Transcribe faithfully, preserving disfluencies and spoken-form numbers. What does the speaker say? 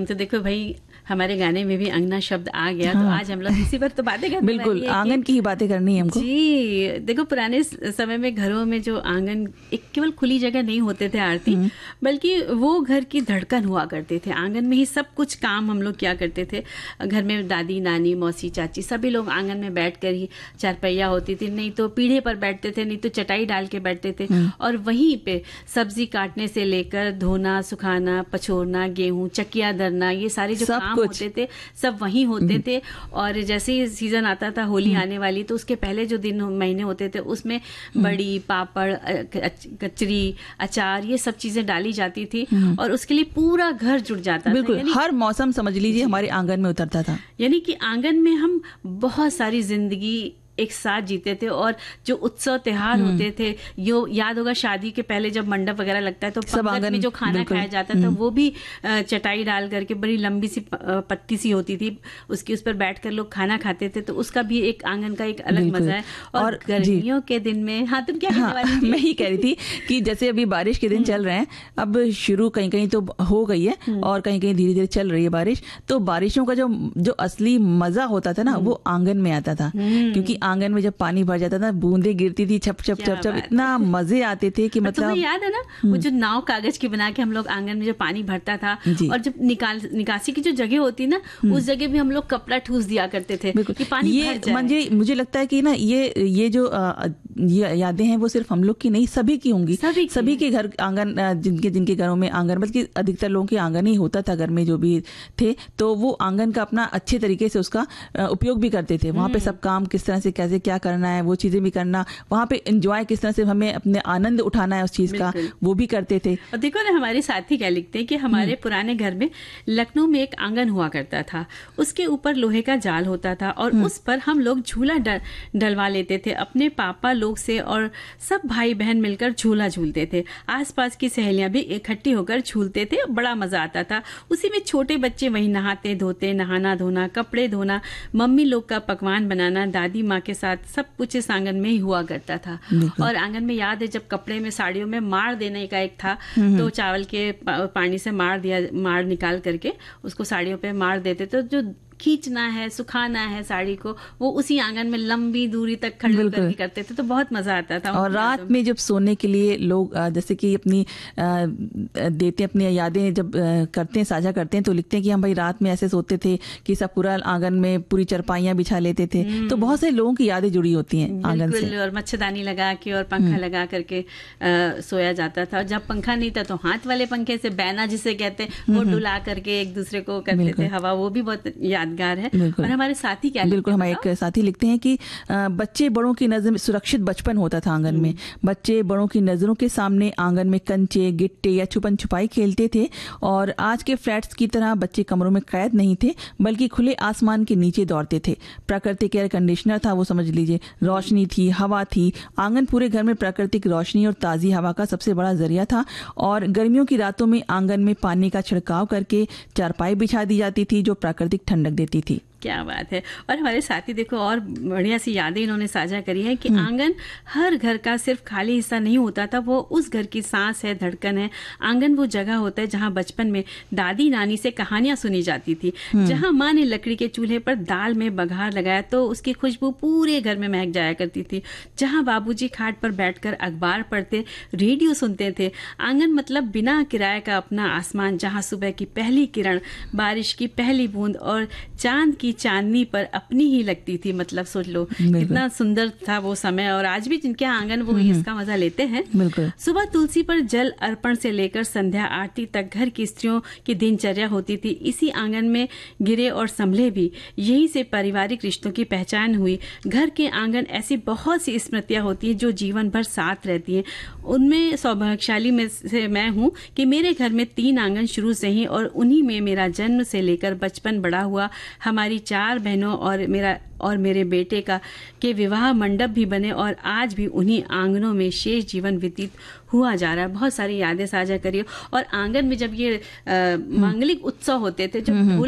तो देखो भाई, हमारे गाने में भी अंगना शब्द आ गया। हाँ। तो आज हम लोग इसी पर तो बातें करने बिल्कुल, आंगन की ही बातें करनी है हमको। जी, देखो पुराने समय में घरों में जो आंगन एक केवल खुली जगह नहीं होते थे आरती, बल्कि वो घर की धड़कन हुआ करते थे। आंगन में ही सब कुछ काम हम लोग किया करते थे। घर में दादी, नानी, मौसी, चाची सभी लोग आंगन में बैठकर ही, चारपैया होती थी, नहीं तो पीढ़े पर बैठते थे, नहीं तो चटाई डाल के बैठते थे, और वहीं पे सब्जी काटने से लेकर धोना, सुखाना, पछोड़ना, गेहूं, चकिया दरना, ये सारे जो काम होते थे सब वहीं होते थे। और जैसे ही सीजन आता था, होली आने वाली, तो उसके पहले जो दिन महीने होते थे उसमें बड़ी, पापड़, कचरी, अचार, ये सब चीजें डाली जाती थी और उसके लिए पूरा घर जुट जाता था। बिल्कुल, हर मौसम समझ लीजिए हमारे आंगन में उतरता था। यानी कि आंगन में हम बहुत सारी जिंदगी एक साथ जीते थे। और जो उत्सव त्योहार होते थे, यो याद होगा शादी के पहले जब मंडप वगैरह लगता है तो पंगत में जो खाना खाया जाता था वो भी चटाई डाल करके, बड़ी लंबी सी पत्ती सी होती थी, उसकी उस पर बैठकर लोग खाना खाते थे। तो उसका भी एक आंगन का एक अलग मजा है। और, और गर्मियों के दिन में, हाँ तुम क्या कहने वाली थी? मैं ही कह रही थी कि जैसे अभी बारिश के दिन चल रहे हैं, अब शुरू कहीं कहीं तो हो गई है और कहीं कहीं धीरे धीरे चल रही है बारिश। तो बारिशों का जो जो असली मजा होता था ना, वो आंगन में आता था, क्योंकि आंगन में जब पानी भर जाता था, बूंदे गिरती थी, छप छप छप छप, इतना मजे आते थे कि मतलब। तुम्हें याद है ना वो जो नाव कागज की बना के हम लोग आंगन में जो पानी भरता था, और जब निकाल निकासी की जो जगह होती ना, उस जगह भी हम लोग कपड़ा ठूस दिया करते थे कि पानी ये भर जाए। मुझे मुझे लगता है कि ना ये ये जो ये यादें हैं वो सिर्फ हम लोग की नहीं, सभी की होंगी। सभी, सभी के घर आंगन, जिनके जिनके घरों में आंगन, बल्कि अधिकतर लोगों के आंगन ही होता था घर में जो भी थे, तो वो आंगन का अपना अच्छे तरीके से उसका उपयोग भी करते थे। वहां पे सब काम किस तरह से कैसे क्या करना है वो चीजें भी करना, वहां पे एंजॉय किस तरह से हमें अपने आनंद उठाना है उस चीज का, वो भी करते थे। और देखो ना, हमारे साथी क्या लिखते हैं कि हमारे पुराने घर में लखनऊ में एक आंगन हुआ करता था, उसके ऊपर लोहे का जाल होता था और उस पर हम लोग झूला डलवा लेते थे अपने पापा लोग से, और सब भाई बहन मिलकर झूला झूलते थे। आसपास की सहेलियां भी इकट्ठी होकर झूलते थे, बड़ा मजा आता था। उसी में छोटे बच्चे वहीं नहाते धोते, नहाना धोना, कपड़े धोना, मम्मी लोग का पकवान बनाना, दादी माँ के साथ सब कुछ इस आंगन में ही हुआ करता था। और आंगन में याद है जब कपड़े में, साड़ियों में मार देने का एक था, तो चावल के पानी से मार दिया, मार निकाल करके उसको साड़ियों पे मार देते, तो जो खींचना है, सुखाना है साड़ी को, वो उसी आंगन में लंबी दूरी तक खड़े करके करते थे, तो बहुत मजा आता था। और रात में जब सोने के लिए लोग जैसे कि अपनी देते अपनी यादें जब करते हैं, साझा करते हैं, तो लिखते हैं कि हम भाई रात में ऐसे सोते थे कि सब पूरा आंगन में पूरी चरपाइयां बिछा लेते थे। तो बहुत से लोगों की यादें जुड़ी होती हैं आंगन से। और मच्छरदानी लगा के और पंखा लगा करके आ, सोया जाता था। जब पंखा नहीं था तो हाथ वाले पंखे से, बैना जिसे कहते हैं, वो डुला करके एक दूसरे को करते थे हवा, वो भी बहुत याद है। और हमारे साथी क्या बिल्कुल, हमारे एक साथी लिखते हैं कि बच्चे बड़ों की नजर में सुरक्षित बचपन होता था आंगन में। बच्चे बड़ों की नजरों के सामने आंगन में कंचे, गिट्टे या छुपन छुपाई खेलते थे, और आज के फ्लैट्स की तरह बच्चे कमरों में कैद नहीं थे, बल्कि खुले आसमान के नीचे दौड़ते थे। प्राकृतिक एयर कंडीशनर था वो, समझ लीजिए, रोशनी थी, हवा थी। आंगन पूरे घर में प्राकृतिक रोशनी और ताजी हवा का सबसे बड़ा जरिया था। और गर्मियों की रातों में आंगन में पानी का छिड़काव करके चारपाई बिछा दी जाती थी, जो प्राकृतिक ठंडक देती थी। क्या बात है। और हमारे साथी देखो और बढ़िया सी यादें इन्होंने साझा करी है कि आंगन हर घर का सिर्फ खाली हिस्सा नहीं होता था, वो उस घर की सांस है, धड़कन है। आंगन वो जगह होता है जहां बचपन में दादी नानी से कहानियां सुनी जाती थी, जहां माँ ने लकड़ी के चूल्हे पर दाल में बघार लगाया तो उसकी खुशबू पूरे घर में महक जाया करती थी, जहां बाबूजी खाट पर बैठकर अखबार पढ़ते, रेडियो सुनते थे। आंगन मतलब बिना किराए का अपना आसमान, जहां सुबह की पहली किरण, बारिश की पहली बूंद और चांद की चांदनी पर अपनी ही लगती थी। मतलब सोच लो कितना सुंदर था वो समय। और आज भी जिनके आंगन वो इसका मजा लेते हैं। सुबह तुलसी पर जल अर्पण से लेकर संध्या आरती तक घर की स्त्रियों की दिनचर्या होती थी। इसी आंगन में गिरे और संभले भी, यहीं से पारिवारिक रिश्तों की पहचान हुई। घर के आंगन ऐसी बहुत सी स्मृतियां होती हैं जो जीवन भर साथ रहती हैं। उनमें सौभाग्यशाली में से मैं हूँ कि मेरे घर में तीन आंगन शुरू से ही, और उन्हीं में मेरा जन्म से लेकर बचपन बड़ा हुआ। हमारी चार बहनों और मेरा और मेरे बेटे का के विवाह मंडप भी बने, और आज भी उन्हीं आंगनों में शेष जीवन व्यतीत हुआ जा रहा है। बहुत सारी यादें साझा करिए। और आंगन में जब ये मांगलिक उत्सव होते थे, जब